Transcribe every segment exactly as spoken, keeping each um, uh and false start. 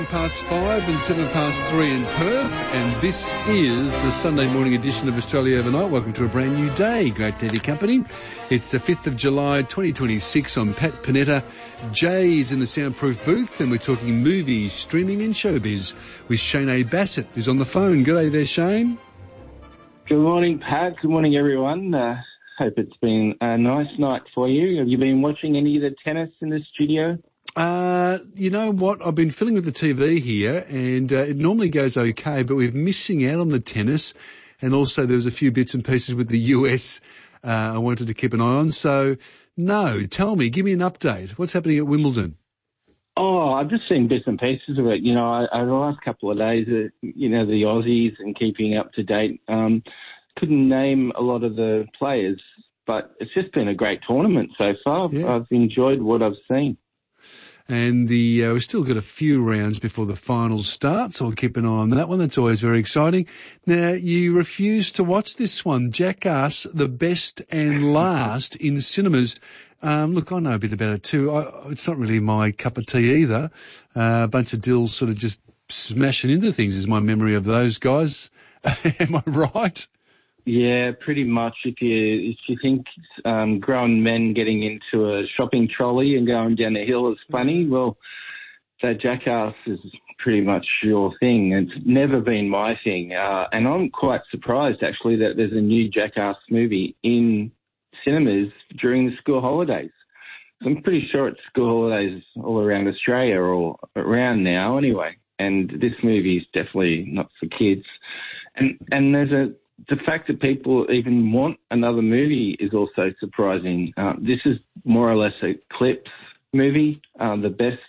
Past five and seven past three in Perth, and this is the Sunday morning edition of Australia Overnight. Welcome to a brand new day. Great to have your company. It's the fifth of July, twenty twenty-six. I'm Pat Panetta. Jay's in the soundproof booth, and we're talking movies, streaming and showbiz with Shane A. Bassett, who's on the phone. Good day there, Shane. Good morning, Pat. Good morning, everyone. Uh, hope it's been a nice night for you. Have you been watching any of the tennis in the studio? Uh, you know what? I've been filling with the T V here, and uh, it normally goes okay, but we're missing out on the tennis, and also there was a few bits and pieces with the U S uh, I wanted to keep an eye on. So, no, tell me, give me an update. What's happening at Wimbledon? Oh, I've just seen bits and pieces of it. You know, I, over the last couple of days, uh, you know, the Aussies and keeping up to date. Um, couldn't name a lot of the players, but it's just been a great tournament so far. Yeah. I've enjoyed what I've seen. And the uh, we've still got a few rounds before the finals start, so we'll keep an eye on that one. That's always very exciting. Now, you refuse to watch this one, Jackass, the best and last in cinemas. Um, look, I know a bit about it too. I, it's not really my cup of tea either. Uh, a bunch of dills sort of just smashing into things is my memory of those guys. Am I right? Yeah, pretty much. If you if you think um, grown men getting into a shopping trolley and going down a hill is funny, well, that Jackass is pretty much your thing. It's never been my thing, uh, and I'm quite surprised actually that there's a new Jackass movie in cinemas during the school holidays. So I'm pretty sure it's school holidays all around Australia or around now anyway. And this movie is definitely not for kids. And and there's a The fact that people even want another movie is also surprising. Uh, this is more or less a clips movie, uh, the best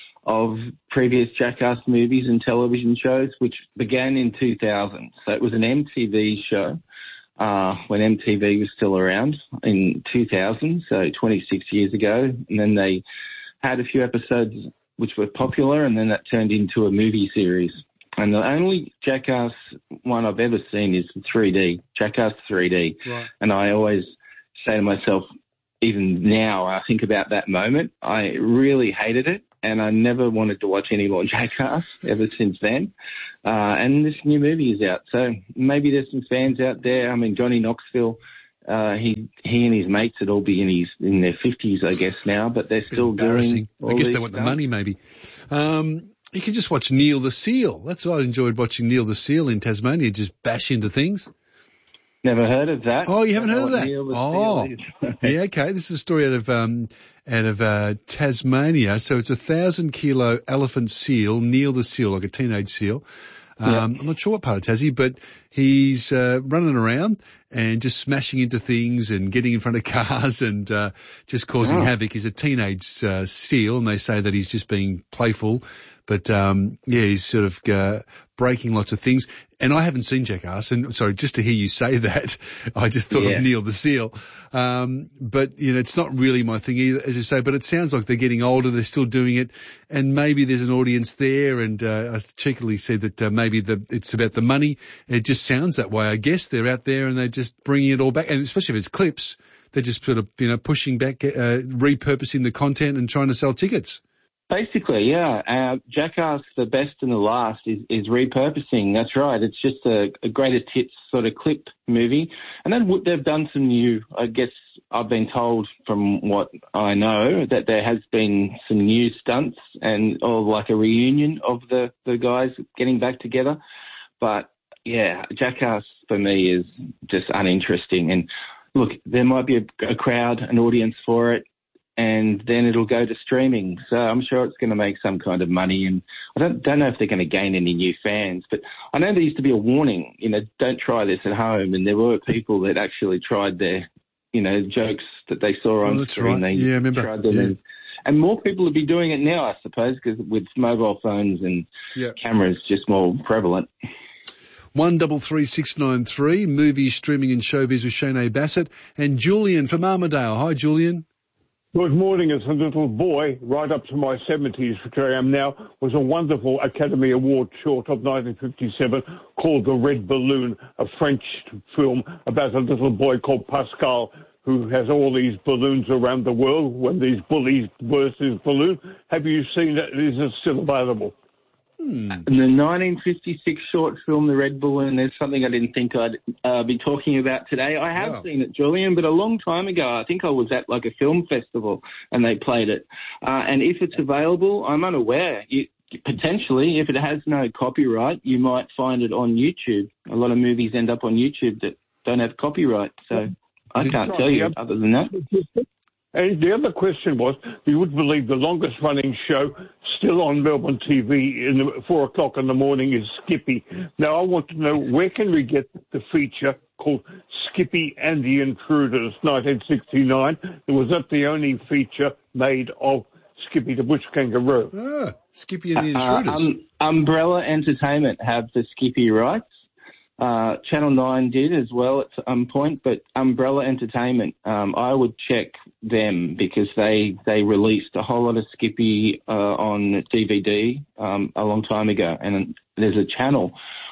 of previous Jackass movies and television shows, which began in two thousand. So it was an M T V show uh, when M T V was still around in two thousand, so twenty-six years ago. And then they had a few episodes which were popular, and then that turned into a movie series. And the only Jackass one I've ever seen is three D, Jackass three D. Right. And I always say to myself, even now, I think about that moment, I really hated it, and I never wanted to watch any more Jackass ever since then. Uh, and this new movie is out, so maybe there's some fans out there. I mean, Johnny Knoxville, uh, he he and his mates would all be in his in their fifties, I guess, now, but they're still doing all I guess they these want stuff. the money, maybe. Um, You can just watch Neil the Seal. That's what I enjoyed watching Neil the Seal in Tasmania, just bash into things. Never heard of that. Oh, you haven't heard of that? Neil the Oh, Seal is. yeah, okay. This is a story out of um, out of uh, Tasmania. So it's a thousand kilo elephant seal, Neil the Seal, like a teenage seal. Um, Yep. I'm not sure what part of Tassie, but he's uh, running around and just smashing into things and getting in front of cars and uh, just causing Oh. havoc. He's a teenage uh, seal, and they say that he's just being playful. But, um, yeah, he's sort of uh, breaking lots of things. And I haven't seen Jackass, and sorry, just to hear you say that, I just thought Yeah. of Neil the Seal. Um, but, you know, it's not really my thing either, as you say, but it sounds like they're getting older, they're still doing it, and maybe there's an audience there, and uh, I cheekily said that uh, maybe the, it's about the money. It just sounds that way. I guess they're out there and they're just bringing it all back, and especially if it's clips, they're just sort of, you know, pushing back, uh, repurposing the content and trying to sell tickets. Basically, yeah. Uh, Jackass, the best and the last, is, is repurposing. That's right. It's just a, a greatest hits sort of clip movie. And then they've done some new, I guess I've been told from what I know, that there has been some new stunts and or like a reunion of the, the guys getting back together. But, yeah, Jackass for me is just uninteresting. And, look, there might be a, a crowd, an audience for it, and then it'll go to streaming. So I'm sure it's going to make some kind of money. And I don't, don't know if they're going to gain any new fans. But I know there used to be a warning, you know, don't try this at home. And there were people that actually tried their, you know, jokes that they saw on Oh, that's screen. right. They Yeah, I remember. tried them. Yeah. And, and more people will be doing it now, I suppose, because with mobile phones and Yeah. cameras just more prevalent. One double three six nine three, movies, streaming and showbiz with Shane A. Bassett. And Julian from Armidale. Hi, Julian. Good morning. As a little boy, right up to my seventies, which I am now, was a wonderful Academy Award short of nineteen fifty-seven called The Red Balloon, a French film about a little boy called Pascal who has all these balloons around the world when these bullies burst his balloon. Have you seen that? Is it still available? Hmm. And the nineteen fifty-six short film, The Red Balloon, there's something I didn't think I'd uh, be talking about today. I have Wow. seen it, Julian, but a long time ago. I think I was at like a film festival and they played it. Uh, and if it's available, I'm unaware. You, potentially, if it has no copyright, you might find it on YouTube. A lot of movies end up on YouTube that don't have copyright, so I can't tell you other than that. And the other question was, you would believe the longest running show still on Melbourne T V in the four o'clock in the morning is Skippy. Now I want to know, where can we get the feature called Skippy and the Intruders, nineteen sixty-nine? Was that the only feature made of Skippy the Bush Kangaroo? Ah, Skippy and the Intruders. Uh, um, Umbrella Entertainment have the Skippy rights. Uh, Channel nine did as well at some point, but Umbrella Entertainment, um, I would check them because they, they released a whole lot of Skippy uh, on D V D um, a long time ago. And there's a channel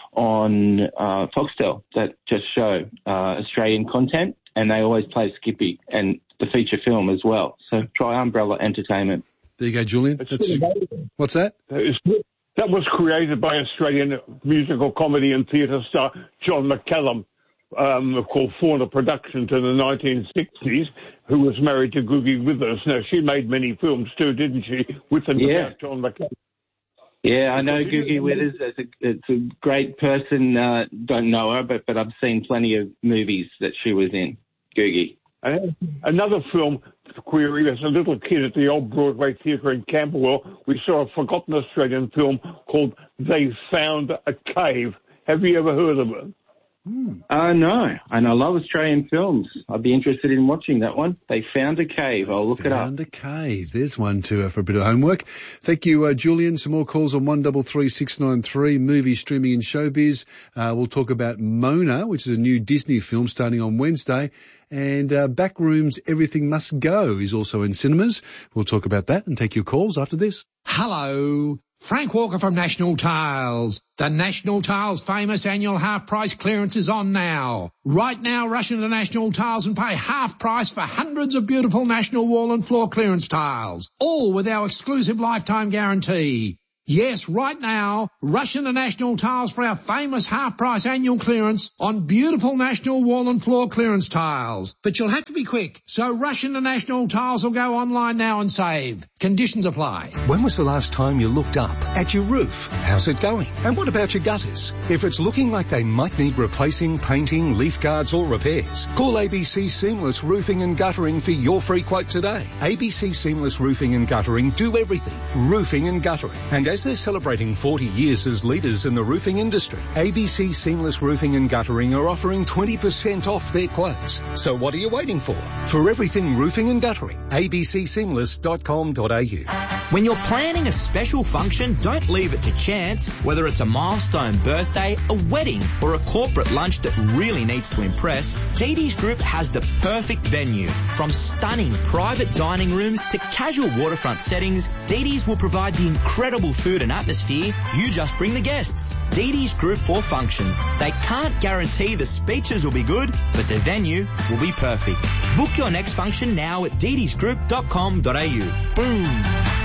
on uh, Foxtel that just show uh, Australian content, and they always play Skippy and the feature film as well. So try Umbrella Entertainment. There you go, Julian. That's, what's that? It's, that was created by Australian musical comedy and theatre star John McCallum, um, called Fauna Productions in the nineteen sixties, who was married to Googie Withers. Now, she made many films too, didn't she, with and Yeah. without John McCallum? Yeah, I know Googie Withers. It's a, it's a great person. Uh, don't know her, but, but I've seen plenty of movies that she was in, Googie. And another film query, as a little kid at the old Broadway Theatre in Camberwell, we saw a forgotten Australian film called They Found a Cave. Have you ever heard of it? Hmm. Uh, no, and I love Australian films. I'd be interested in watching that one. They Found a Cave. I'll look it up. Found a Cave. There's one too uh, for a bit of homework. Thank you, uh, Julian. Some more calls on one double three six nine three. Movie streaming in showbiz. Uh, we'll talk about Mona, which is a new Disney film starting on Wednesday. And uh, Backrooms Everything Must Go is also in cinemas. We'll talk about that and take your calls after this. Hello. Frank Walker from National Tiles. The National Tiles famous annual half price clearance is on now. Right now, rush into National Tiles and pay half price for hundreds of beautiful National wall and floor clearance tiles, all with our exclusive lifetime guarantee. Yes, right now, rush into National Tiles for our famous half-price annual clearance on beautiful National wall and floor clearance tiles. But you'll have to be quick, so rush into National Tiles or go online now and save. Conditions apply. When was the last time you looked up at your roof? How's it going? And what about your gutters? If it's looking like they might need replacing, painting, leaf guards or repairs, call A B C Seamless Roofing and Guttering for your free quote today. A B C Seamless Roofing and Guttering do everything. Roofing and guttering. And as they're celebrating forty years as leaders in the roofing industry, A B C Seamless Roofing and Guttering are offering twenty percent off their quotes. So what are you waiting for? For everything roofing and guttering, a b c seamless dot com dot a u. When you're planning a special function, don't leave it to chance. Whether it's a milestone birthday, a wedding, or a corporate lunch that really needs to impress, Dee Dee's Group has the perfect venue. From stunning private dining rooms to casual waterfront settings, Dee Dee's will provide the incredible food and atmosphere. You just bring the guests. Dee Dee's Group for functions. They can't guarantee the speeches will be good, but the venue will be perfect. Book your next function now at dee dees group dot com dot a u. Boom!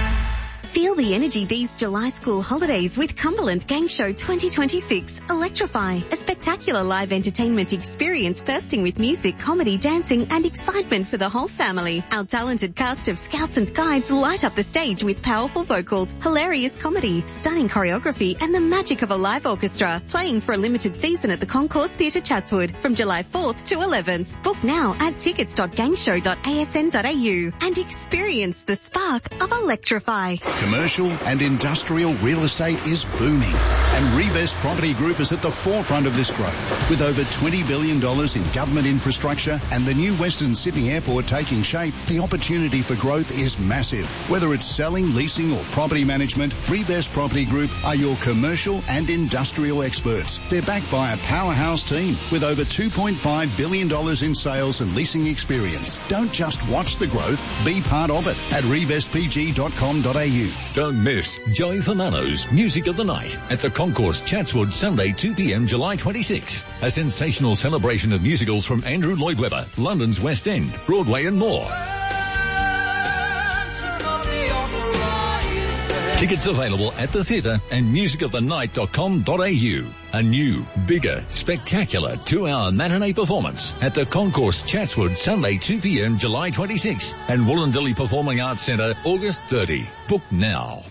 Feel the energy these July school holidays with Cumberland Gang Show twenty twenty-six. Electrify, a spectacular live entertainment experience bursting with music, comedy, dancing and excitement for the whole family. Our talented cast of scouts and guides light up the stage with powerful vocals, hilarious comedy, stunning choreography and the magic of a live orchestra. Playing for a limited season at the Concourse Theatre Chatswood from July fourth to eleventh. Book now at tickets dot gangshow dot a s n dot a u and experience the spark of Electrify. Commercial and industrial real estate is booming, and Revest Property Group is at the forefront of this growth. With over twenty billion dollars in government infrastructure and the new Western Sydney Airport taking shape, the opportunity for growth is massive. Whether it's selling, leasing or property management, Revest Property Group are your commercial and industrial experts. They're backed by a powerhouse team with over two point five billion dollars in sales and leasing experience. Don't just watch the growth, be part of it at revest p g dot com dot a u. Don't miss Joey Fernando's Music of the Night at the Concourse Chatswood, Sunday two p.m. July twenty-sixth. A sensational celebration of musicals from Andrew Lloyd Webber, London's West End, Broadway and more. Tickets available at the theatre and music of the night dot com dot a u. A new, bigger, spectacular two-hour matinee performance at the Concourse Chatswood Sunday two p.m. July twenty-sixth and Wollondilly Performing Arts Centre August thirtieth. Book now.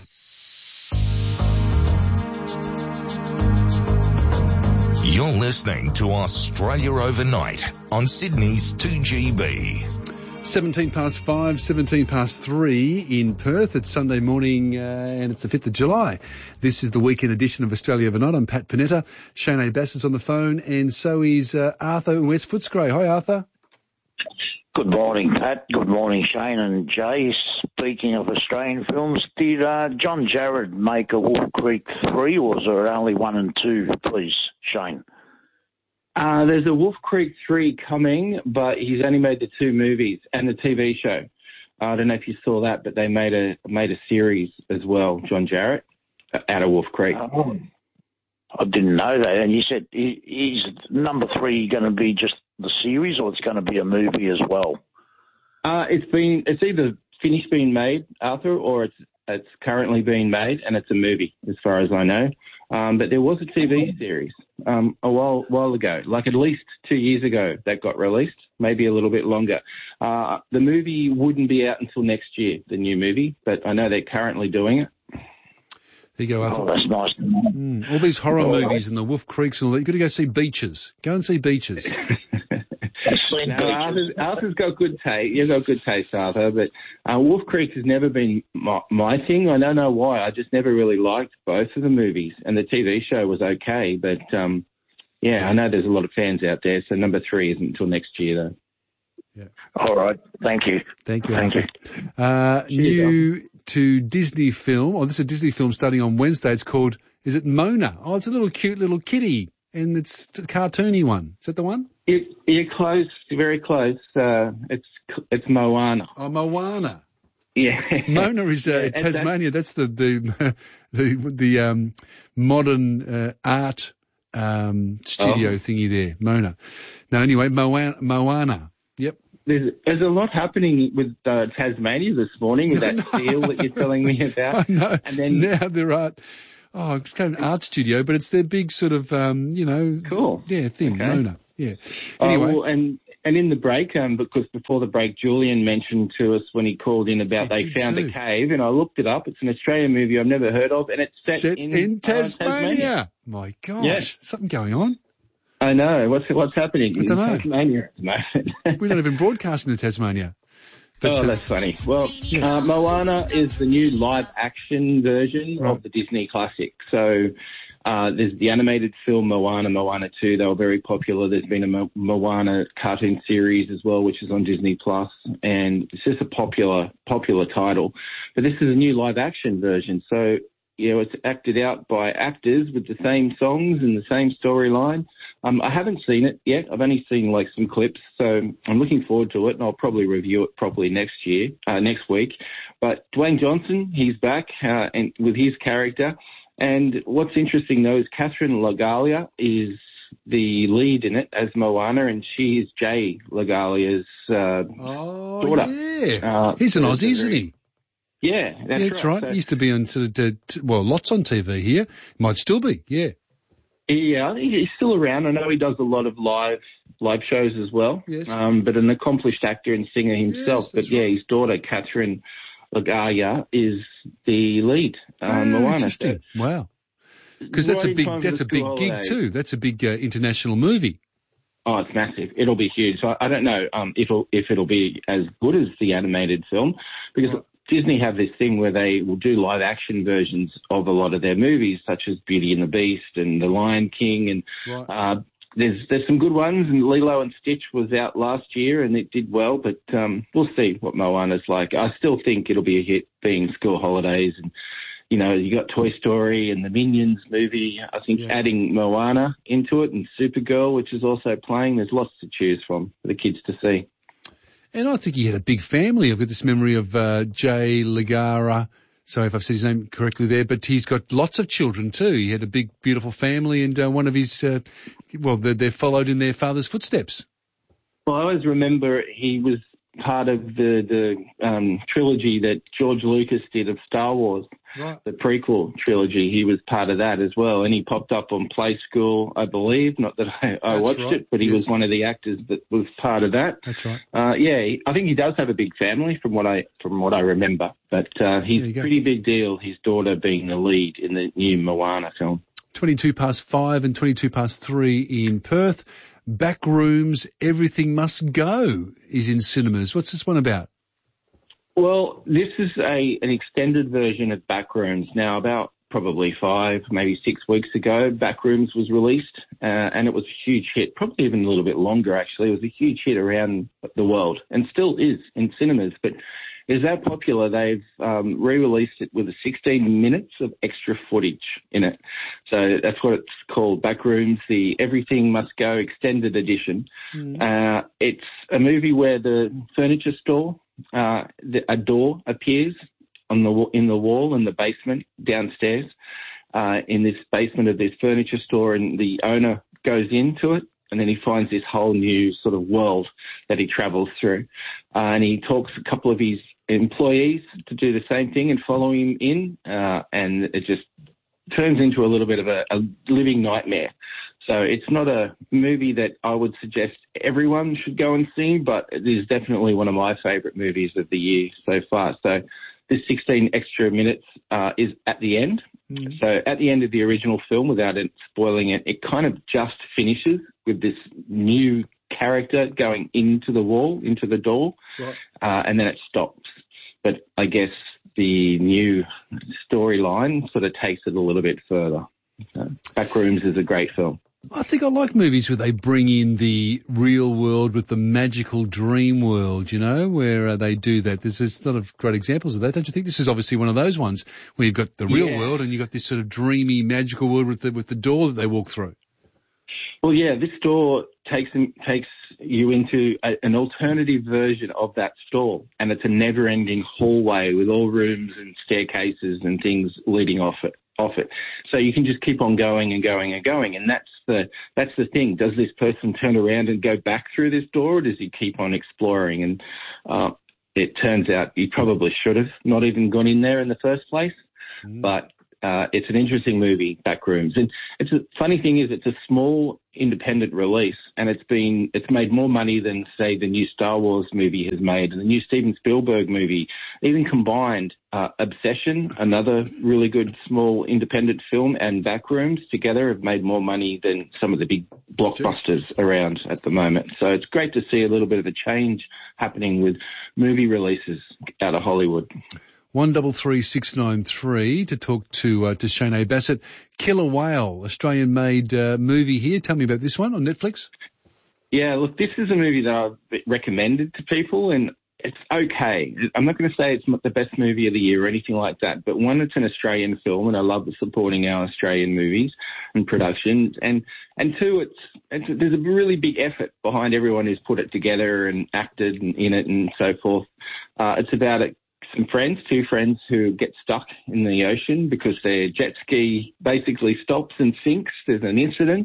You're listening to Australia Overnight on Sydney's two G B. seventeen past five, seventeen past three in Perth. It's Sunday morning uh, and it's the fifth of July. This is the weekend edition of Australia Overnight. I'm Pat Panetta. Shane A. Bassett's on the phone and so is uh, Arthur in West Footscray. Hi, Arthur. Good morning, Pat. Good morning, Shane and Jay. Speaking of Australian films, did uh, John Jarrett make a Wolf Creek three, or was there only one and two, please, Shane? Uh, there's a Wolf Creek three coming, but he's only made the two movies and the T V show. Uh, I don't know if you saw that, but they made a made a series as well, John Jarrett, out of Wolf Creek. Oh, I didn't know that. And you said he, he's number three going to be just the series, or it's going to be a movie as well? Uh, it's been it's either finished being made, Arthur, or it's it's currently being made, and it's a movie, as far as I know. Um, but there was a T V series um, a while while ago, like at least two years ago, that got released, maybe a little bit longer. Uh, the movie wouldn't be out until next year, the new movie, but I know they're currently doing it. There you go, Arthur. Oh, that's nice. Mm, all these horror oh, movies and the Wolf Creeks and all that. You've got to go see Beaches. Go and see Beaches. No, Arthur's, Arthur's got good taste. You've got good taste, Arthur. But uh, Wolf Creek has never been my, my thing. I don't know why. I just never really liked both of the movies. And the T V show was okay. But, um, yeah, I know there's a lot of fans out there. So number three isn't until next year, though. Yeah. All right. Thank you. Thank you, Thank Arthur. you. Uh, new to Disney film. Oh, this is a Disney film starting on Wednesday. It's called, is it Mona? Oh, it's a little cute little kitty. And it's a cartoony one. Is that the one? It, you're close, very close. Uh, it's it's Moana. Oh, Moana. Yeah. Mona is uh, yeah, Tasmania. That's the the the, the um, modern uh, art um, studio oh. thingy there. Mona. No, anyway, Moana. Moana. Yep. There's, there's a lot happening with uh, Tasmania this morning with that seal that you're telling me about. I know. And then now there are. Oh, it's kind of an art studio, but it's their big sort of, um, you know, cool. Yeah, thing, okay. Mona. Yeah. Anyway. Oh, well, and and in the break, um, because before the break, Julian mentioned to us when he called in about they found too. a cave, and I looked it up. It's an Australian movie I've never heard of, and it's set, set in, in Tasmania. Uh, Tasmania. My gosh, yeah. something going on. I know. What's what's happening I in don't know. Tasmania at the moment? We're not even broadcasting to Tasmania. But, oh, that's funny. Well, yeah. uh, Moana is the new live-action version right. of the Disney classic. So uh, there's the animated film Moana, Moana two. They were very popular. There's been a Mo- Moana cartoon series as well, which is on Disney Plus, and it's just a popular popular title. But this is a new live-action version. So, you know, it's acted out by actors with the same songs and the same storyline. Um, I haven't seen it yet. I've only seen like some clips, so I'm looking forward to it, and I'll probably review it properly next year, uh, next week. But Dwayne Johnson, he's back, uh, and with his character. And what's interesting though is Catherine LaGalia is the lead in it as Moana, and she is Jay LaGalia's uh, oh, daughter. Yeah, uh, he's an Aussie, isn't he? Yeah, that's, yeah, that's right. right. So, he used to be on sort of, well, lots on T V here. Might still be, yeah. Yeah, he's still around. I know he does a lot of live live shows as well. Yes. Um, but an accomplished actor and singer himself. Yes, but yeah, right. his daughter Catherine LaGalia is the lead. Um, oh, Moana. Interesting. So, wow. Because that's a big that's a big gig holidays. too. That's a big uh, international movie. Oh, it's massive. It'll be huge. So I don't know um, if it'll, if it'll be as good as the animated film, because right. Disney have this thing where they will do live action versions of a lot of their movies, such as Beauty and the Beast and The Lion King, and right. uh, there's there's some good ones. And Lilo and Stitch was out last year and it did well, but um, we'll see what Moana's like. I still think it'll be a hit, being school holidays, and you know you got Toy Story and the Minions movie. I think yeah. adding Moana into it and Supergirl, which is also playing, there's lots to choose from for the kids to see. And I think he had a big family. I've got this memory of uh, Jay Legara. Sorry if I've said his name correctly there, but he's got lots of children too. He had a big, beautiful family, and uh, one of his, uh, well, they, they followed in their father's footsteps. Well, I always remember he was part of the, the um, trilogy that George Lucas did of Star Wars, right. the prequel trilogy. He was part of that as well, and he popped up on Play School, I believe. Not that I, I watched right. it, but he yes. was one of the actors that was part of that. That's right. Uh, yeah, he, I think he does have a big family from what I from what I remember, but uh, he's a pretty big deal, his daughter being the lead in the new Moana film. twenty-two past five and twenty-two past three in Perth. Backrooms, Everything Must Go is in cinemas. What's this one about? Well, this is a an extended version of Backrooms. Now, about probably five, maybe six weeks ago, Backrooms was released, uh, and it was a huge hit, probably even a little bit longer, actually. It was a huge hit around the world and still is in cinemas, but it's that popular, they've um, re-released it with sixteen minutes of extra footage in it. So that's what it's called, Backrooms, the Everything Must Go extended edition. Mm. Uh, it's a movie where the furniture store, uh, the, a door appears on the in the wall in the basement downstairs, uh, in this basement of this furniture store, and the owner goes into it. And then he finds this whole new sort of world that he travels through. Uh, and he talks a couple of his employees to do the same thing and follow him in. Uh, and it just turns into a little bit of a, a living nightmare. So it's not a movie that I would suggest everyone should go and see, but it is definitely one of my favourite movies of the year so far. So this sixteen extra minutes uh, is at the end. Mm. So at the end of the original film, without it spoiling it, it kind of just finishes with this new character going into the wall, into the door, right. uh, and then it stops. But I guess the new storyline sort of takes it a little bit further. So Backrooms is a great film. I think I like movies where they bring in the real world with the magical dream world, you know, where uh, they do that. There's, there's a lot of great examples of that, don't you think? This is obviously one of those ones where you've got the real yeah. world and you've got this sort of dreamy, magical world with the, with the door that they walk through. Well, yeah, this store takes takes you into a, an alternative version of that store, and it's a never-ending hallway with all rooms and staircases and things leading off it. Off it, so you can just keep on going and going and going, and that's the that's the thing. Does this person turn around and go back through this door, or does he keep on exploring? And uh, it turns out he probably should have not even gone in there in the first place, mm. but. Uh, it's an interesting movie, Backrooms, and it's a funny thing is it's a small independent release, and it's been it's made more money than say the new Star Wars movie has made, and the new Steven Spielberg movie, even combined. Uh, Obsession, another really good small independent film, and Backrooms together have made more money than some of the big blockbusters around at the moment. So it's great to see a little bit of a change happening with movie releases out of Hollywood. One double three six nine three to talk to uh, to Shane Bassett. Killer Whale, Australian-made uh, movie here. Tell me about this one on Netflix. Yeah, look, this is a movie that I've recommended to people, and it's okay. I'm not going to say it's not the best movie of the year or anything like that, but one, it's an Australian film, and I love supporting our Australian movies and productions, and and two, it's, it's there's a really big effort behind everyone who's put it together and acted in it and so forth. Uh, it's about a some friends, two friends who get stuck in the ocean because their jet ski basically stops and sinks. There's an incident,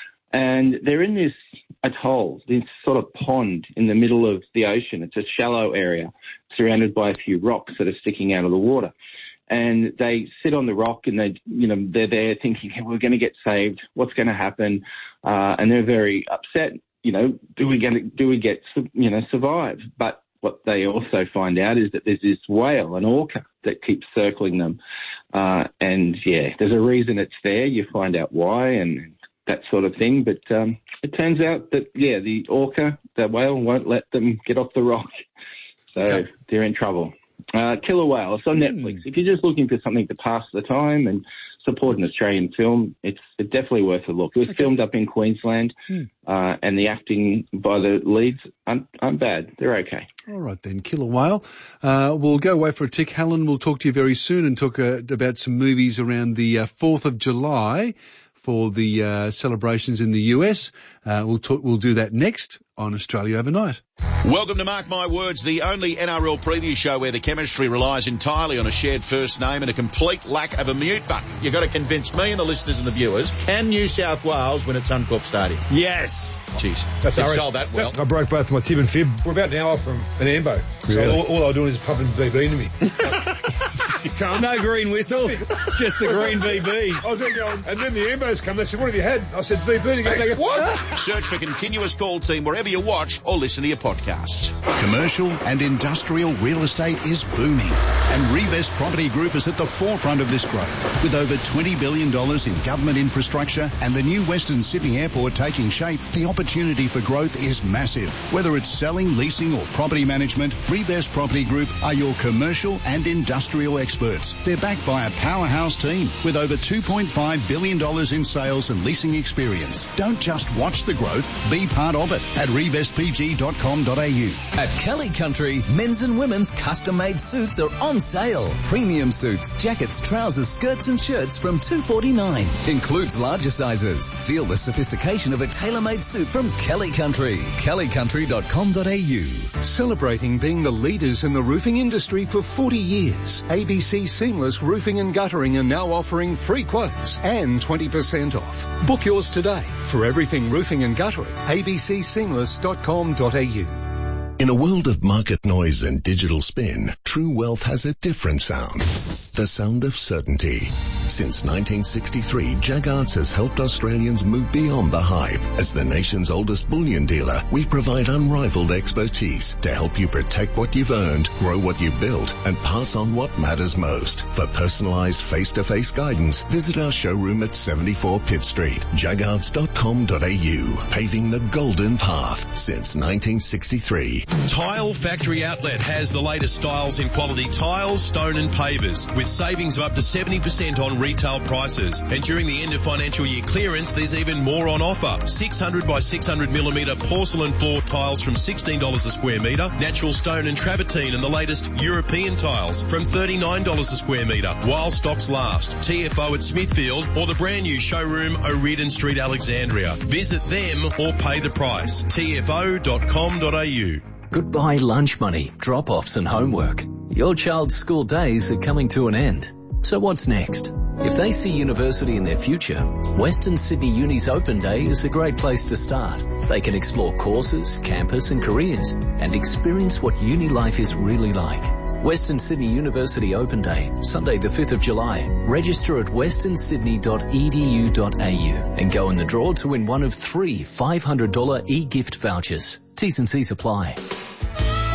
and they're in this atoll, this sort of pond in the middle of the ocean. It's a shallow area surrounded by a few rocks that are sticking out of the water. And they sit on the rock and they, you know, they're there thinking, hey, we're going to get saved. What's going to happen? Uh, and they're very upset. You know, do we get, do we get, you know, survive? But what they also find out is that there's this whale, an orca, that keeps circling them. Uh, and, yeah, there's a reason it's there. You find out why and that sort of thing. But um, it turns out that, yeah, the orca, the whale, won't let them get off the rock. So okay. They're in trouble. Uh, Killer Whale. It's on Netflix. Mm. If you're just looking for something to pass the time and support an Australian film, it's, it's definitely worth a look. It was okay. filmed up in Queensland, mm. uh, and the acting by the leads aren't, aren't bad. They're okay. All right then, Killer Whale. Uh, we'll go away for a tick. Helen, we'll talk to you very soon and talk uh, about some movies around the uh, fourth of July. for the uh, celebrations in the U S. Uh, we'll talk, we'll do that next on Australia Overnight. Welcome to Mark My Words, the only N R L preview show where the chemistry relies entirely on a shared first name and a complete lack of a mute button. You've got to convince me and the listeners and the viewers, can New South Wales win at Suncorp Stadium? Yes. Jeez, that's it sold that well. I broke both my tib and fib. We're about an hour from an Ambo. So Really? all, all I was doing is pumping V B into me. You can't. No green whistle, just the green V B. I was there going, and then the Ambos come. They said, what have you had? I said, V B. And they go, what? Search for Continuous Call Team wherever you watch or listen to your podcasts. Commercial and industrial real estate is booming, and Revest Property Group is at the forefront of this growth. With over twenty billion dollars in government infrastructure and the new Western Sydney Airport taking shape, the opportunity for growth is massive. Whether it's selling, leasing or property management, Revest Property Group are your commercial and industrial experts. They're backed by a powerhouse team with over two point five billion dollars in sales and leasing experience. Don't just watch the growth, be part of it at revest p g dot com dot a u. At Kelly Country, men's and women's custom-made suits are on sale. Premium suits, jackets, trousers, skirts and shirts from two forty-nine. Includes larger sizes. Feel the sophistication of a tailor-made suit from Kelly Country. kelly country dot com dot a u. Celebrating being the leaders in the roofing industry for forty years, A B C Seamless Roofing and Guttering are now offering free quotes and twenty percent off. Book yours today for everything roofing and guttering. a b c seamless dot com dot a u. In a world of market noise and digital spin, True Wealth has a different sound. The sound of certainty. Since nineteen sixty-three, Jaggards has helped Australians move beyond the hype. As the nation's oldest bullion dealer, we provide unrivaled expertise to help you protect what you've earned, grow what you've built, and pass on what matters most. For personalised face-to-face guidance, visit our showroom at seventy-four Pitt Street, jaggards dot com dot a u. Paving the golden path since nineteen sixty-three. Tile Factory Outlet has the latest styles in quality tiles, stone and pavers, with savings of up to seventy percent on retail prices. And during the end of financial year clearance, there's even more on offer. six hundred by six hundred millimetre porcelain floor tiles from sixteen dollars a square metre, natural stone and travertine and the latest European tiles from thirty-nine dollars a square metre, while stocks last. T F O at Smithfield or the brand new showroom O'Riordan Street, Alexandria. Visit them or pay the price. t f o dot com dot a u. Goodbye lunch money, drop-offs and homework. Your child's school days are coming to an end. So what's next? If they see university in their future, Western Sydney Uni's Open Day is a great place to start. They can explore courses, campus and careers and experience what uni life is really like. Western Sydney University Open Day, Sunday the fifth of July. Register at western sydney dot e d u dot a u and go in the draw to win one of three five hundred dollars e-gift vouchers. T's and C's apply.